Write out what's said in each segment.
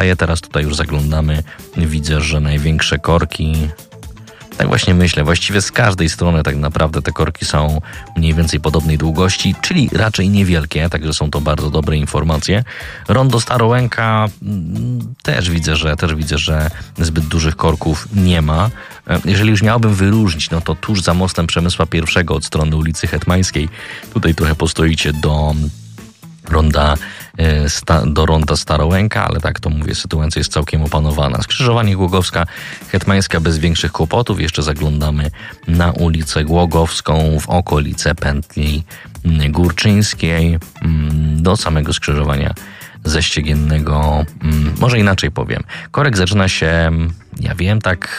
wydaje. Teraz tutaj już zaglądamy. Widzę, że największe korki... Tak właśnie myślę, właściwie z każdej strony tak naprawdę te korki są mniej więcej podobnej długości, czyli raczej niewielkie, także są to bardzo dobre informacje. Rondo Starołęka też widzę, że zbyt dużych korków nie ma. Jeżeli już miałbym wyróżnić, no to tuż za mostem Przemysła I od strony ulicy Hetmańskiej, tutaj trochę postoicie do ronda Starołęka, ale tak to mówię, sytuacja jest całkiem opanowana. Skrzyżowanie Głogowska, Hetmańska bez większych kłopotów. Jeszcze zaglądamy na ulicę Głogowską w okolice pętli Górczyńskiej do samego skrzyżowania ze Ściegiennego. Może inaczej powiem. Korek zaczyna się, ja wiem, tak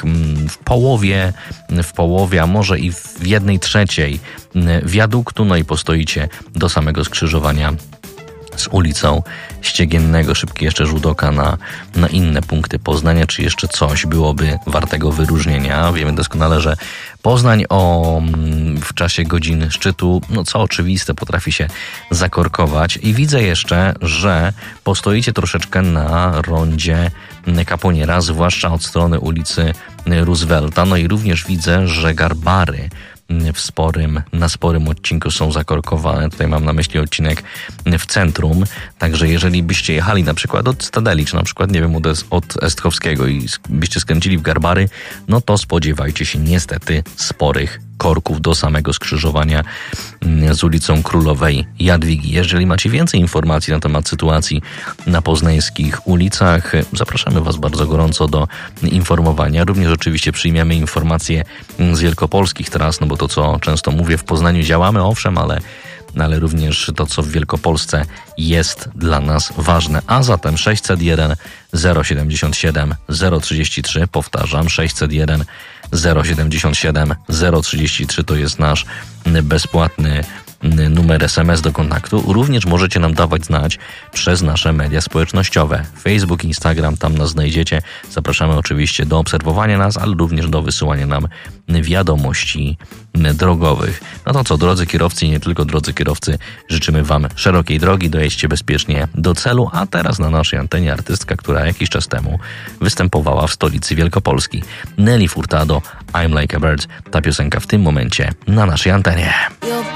w połowie, a może i w 1/3 wiaduktu, no i postoicie do samego skrzyżowania z ulicą Ściegiennego. Szybki jeszcze rzut oka na inne punkty Poznania, czy jeszcze coś byłoby wartego wyróżnienia. Wiemy doskonale, że Poznań w czasie godzin szczytu, no co oczywiste, potrafi się zakorkować. I widzę jeszcze, że postoicie troszeczkę na rondzie Kaponiera, zwłaszcza od strony ulicy Roosevelta. No i również widzę, że Garbary na sporym odcinku są zakorkowane. Tutaj mam na myśli odcinek w centrum. Także jeżeli byście jechali na przykład od Stadeli, czy na przykład, nie wiem, od Estkowskiego i byście skręcili w Garbary, no to spodziewajcie się niestety sporych korków do samego skrzyżowania z ulicą Królowej Jadwigi. Jeżeli macie więcej informacji na temat sytuacji na poznańskich ulicach, zapraszamy Was bardzo gorąco do informowania. Również oczywiście przyjmiemy informacje z wielkopolskich tras, no bo to, co często mówię, w Poznaniu działamy, owszem, ale również to, co w Wielkopolsce jest dla nas ważne. A zatem 601 077 033, powtarzam, 601 077 033 to jest nasz bezpłatny numer SMS do kontaktu. Również możecie nam dawać znać przez nasze media społecznościowe. Facebook, Instagram, tam nas znajdziecie. Zapraszamy oczywiście do obserwowania nas, ale również do wysyłania nam wiadomości drogowych. No to co, drodzy kierowcy i nie tylko drodzy kierowcy, życzymy Wam szerokiej drogi, dojedźcie bezpiecznie do celu, a teraz na naszej antenie artystka, która jakiś czas temu występowała w stolicy Wielkopolski. Nelly Furtado, I'm Like a Bird. Ta piosenka w tym momencie na naszej antenie.